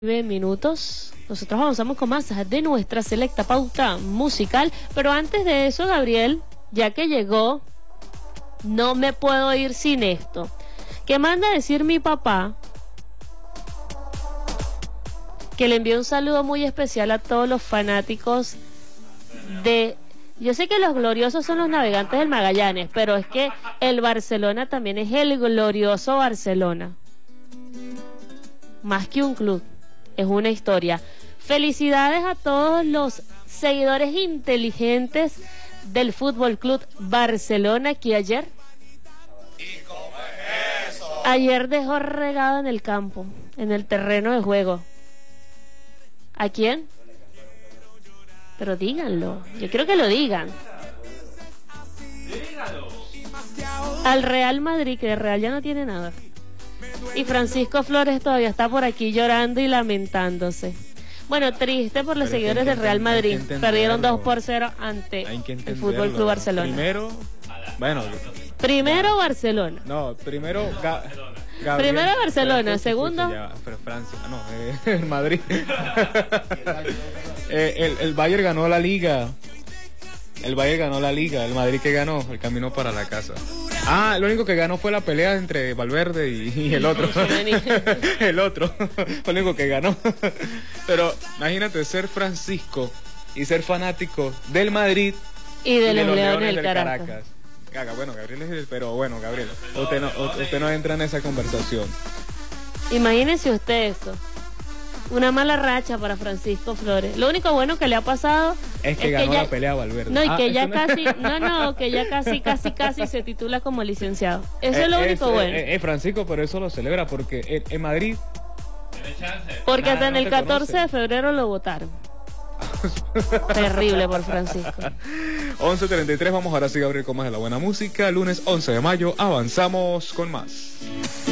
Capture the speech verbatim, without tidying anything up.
Minutos. Nosotros avanzamos con más de nuestra selecta pauta musical, pero antes de eso, Gabriel, ya que llegó, no me puedo ir sin esto. Que manda a decir mi papá que le envió un saludo muy especial a todos los fanáticos de... Yo sé que los gloriosos son los navegantes del Magallanes, pero es que el Barcelona también es el glorioso Barcelona. Más que un club. Es una historia. Felicidades a todos los seguidores inteligentes del Fútbol Club Barcelona, que ayer ayer dejó regado en el campo, en el terreno de juego. ¿A quién? Pero díganlo, yo quiero que lo digan. Al Real Madrid, que el Real ya no tiene nada. Y Francisco Flores todavía está por aquí llorando y lamentándose. Bueno, triste por los Pero seguidores del Real Madrid. Perdieron dos por cero ante el Fútbol Club Barcelona. Primero, bueno. Primero Barcelona. No, primero Ga Gabriel, Primero Barcelona, segundo. Ya, pero Francia, no, eh, el Madrid. eh, el, el Bayern ganó la Liga. El Bayern ganó la Liga, el Madrid que ganó, el camino para la casa. Ah, lo único que ganó fue la pelea entre Valverde y, y el otro. El otro, fue lo único que ganó. Pero imagínate ser Francisco y ser fanático del Madrid y de, y de los, los Leones, Leones del Caracas. Caracas. Caga, bueno, Gabriel es el, pero bueno, Gabriel, usted no, usted no entra en esa conversación. Imagínese usted eso. Una mala racha para Francisco Flores. Lo único bueno que le ha pasado es que es ganó que ya, la pelea a Valverde. No, y ah, que ya no... casi, no, no, que ya casi, casi, casi se titula como licenciado. Eso eh, es lo único es, bueno. Es eh, eh, Francisco, pero eso lo celebra porque en, en Madrid. Porque nada, hasta en no el catorce conoce. de febrero lo votaron. Terrible por Francisco. once treinta y tres, vamos ahora sí, Gabriel, con más de la buena música. Lunes once de mayo, avanzamos con más.